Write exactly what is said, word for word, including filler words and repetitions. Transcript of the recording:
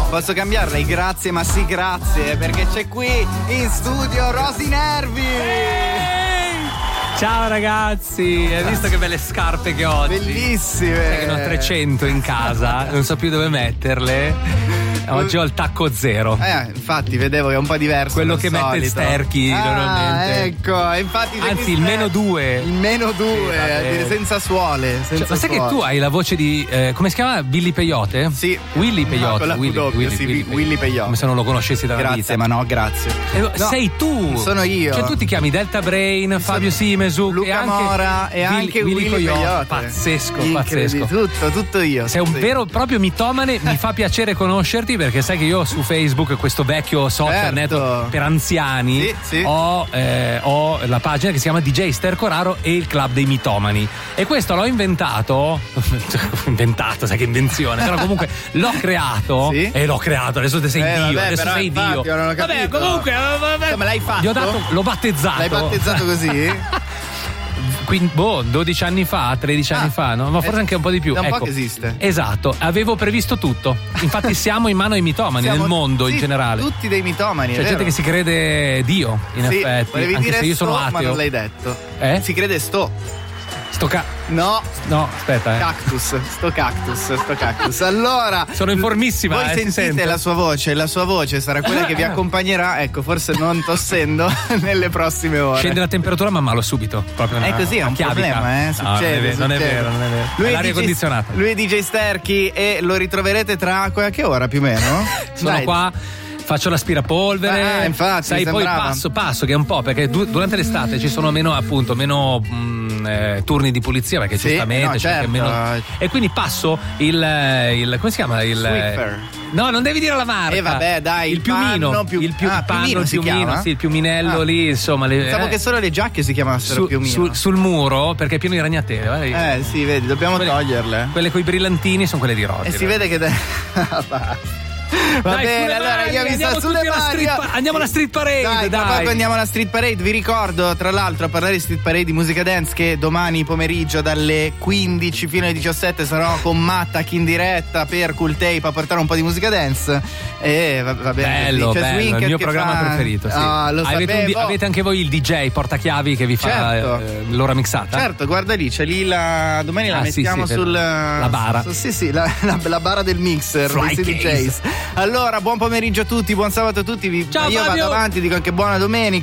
Posso cambiarla? Grazie, ma sì, grazie, perché c'è qui in studio Rosy Nervi. Ciao ragazzi, hai visto che belle scarpe che ho oggi? Bellissime. Sai che ne ho trecento in casa, non so più dove metterle. Oggi ho il tacco zero. Eh, infatti vedevo che è un po' diverso. Quello che solito. mette Sterchi ah, normalmente. Ecco, infatti. Anzi, il meno due. Il meno due, sì, senza suole. Senza cioè, ma sai suole. che tu hai la voce di. Eh, come si chiama? Billy Peyote? Sì. Willy Peyote. No, con la Willy, W, Willy, sì, Willy, Willy Peyote. Come se non lo conoscessi dalla grazie, vita. ma no, grazie. Eh, no, sei tu. Sono io. Cioè, tu ti chiami Delta Brain, Fabio Simesu, Luca e anche Mora e Willy, anche Willy Willy Peyote. Peyote. Pazzesco, Incredibile, pazzesco. Tutto, tutto io. Sei un sì. vero proprio mitomane, mi fa piacere conoscerti perché sai che io su Facebook, questo vecchio social Certo. network per anziani, Sì, sì. Ho, eh, ho la pagina che si chiama D J Stercoraro e il club dei mitomani. E questo l'ho inventato, inventato, sai che invenzione, però comunque l'ho creato Sì? e l'ho creato, adesso te sei Eh, Dio, vabbè, adesso però sei infatti, Dio. non ho Vabbè, capito. comunque, vabbè. Come l'hai fatto? Gli ho dato, l'ho battezzato. L'hai battezzato così? Quindi, boh, dodici anni fa, tredici Ah, anni fa, no? Ma forse eh, anche un po' di più. da un po' Ecco, che esiste. Esatto, avevo previsto tutto. Infatti siamo in mano ai mitomani Siamo- nel mondo sì, in generale. Tutti dei mitomani. C'è è gente vero. che si crede Dio, in sì, effetti. volevi Anche dire se io sto, sono ma ateo. non l'hai detto. Eh? Si crede sto. Sto ca- No. No, aspetta, eh. Cactus, sto cactus, sto cactus. Allora, Sono informissima, voi eh, si sentite sente. la sua voce, la sua voce sarà quella che vi accompagnerà, ecco, forse non tossendo nelle prossime ore. Scende la temperatura, ma malo subito. Proprio È una- così, è una un chiavica. problema, eh? No, Succede, non, è vero, non è succede. vero, non è vero. Lui È è l'aria D J condizionata. Lui è D J Sterchi e lo ritroverete tra qualche ora più o meno. Sono Dai. qua, faccio l'aspirapolvere. Ah, infatti, sai, mi poi sembrava. passo, passo, che è un po', perché du- durante l'estate ci sono meno, appunto, meno mh, eh, turni di pulizia, perché Sì, giustamente no, c'è certo. anche meno. E quindi passo il, eh, il come si chiama? Il Swiffer. No, non devi dire la marca. Eh, vabbè, dai, il il piumino, panno più- il più, ah, panno, piumino il si piumino, chiama? sì, il piuminello Ah. lì, insomma, le, Pensavo eh, che solo le giacche si chiamassero su- piumino. sul, sul muro, perché è pieno di ragnatele. guarda. Eh sì, vedi, dobbiamo Quelle- toglierle. Quelle coi brillantini sono quelle di Rodi. E si vede che. De- Va Dai, bene, sulle allora mani, io mi andiamo sto sulle tutti alla mani. street pa- andiamo alla street parade, Dai, tra dai. poco andiamo alla street parade. Vi ricordo, tra l'altro, a parlare di street parade di musica dance, che domani pomeriggio dalle quindici fino alle diciassette sarò con Mattac in diretta per Cool Tape a portare un po' di musica dance. E va, va bene. Bello, così. C'è bello, Swinker il mio che programma fa- preferito. Sì. Ah, lo avete, un di- sapevo. avete anche voi il D J portachiavi che vi fa Certo. eh, l'ora mixata? Certo, guarda lì, c'è lì la. Domani la Ah, sì, mettiamo sì, sul. la bara. su- sì, sì, la, la, la bara del mixer Fly dei D case. Js. Allora, buon pomeriggio a tutti, buon sabato a tutti. Vi, Ciao, io Fabio. vado avanti, dico anche buona domenica.